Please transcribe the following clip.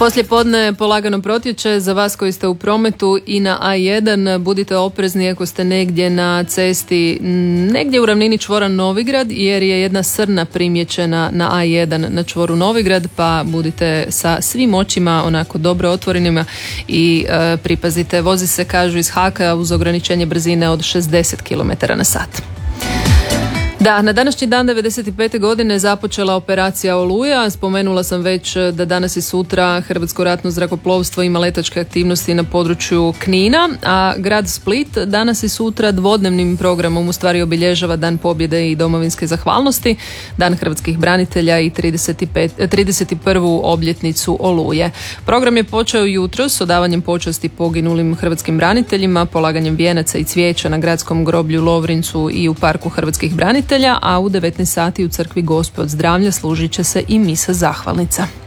Poslije podne polagano protječe. Za vas koji ste u prometu i na A1 budite oprezni ako ste negdje na cesti, negdje u ravnini čvora Novigrad, jer je jedna srna primijećena na A1 na čvoru Novigrad, pa budite sa svim očima onako dobro otvorenima i pripazite. Vozi se, kažu, iz Haka uz ograničenje brzine od 60 km/h. Da, na današnji dan 95. godine započela operacija Oluja. Spomenula sam već da danas i sutra Hrvatsko ratno zrakoplovstvo ima letačke aktivnosti na području Knina, a grad Split danas i sutra dvodnevnim programom u stvari obilježava Dan pobjede i domovinske zahvalnosti, Dan hrvatskih branitelja i 31. obljetnicu Oluje. Program je počeo jutros s odavanjem počasti poginulim hrvatskim braniteljima, polaganjem vijenaca i cvijeća na gradskom groblju Lovrincu i u Parku hrvatskih branitelja, a u 19 sati u crkvi Gospe od zdravlja služit će se i misa zahvalnica.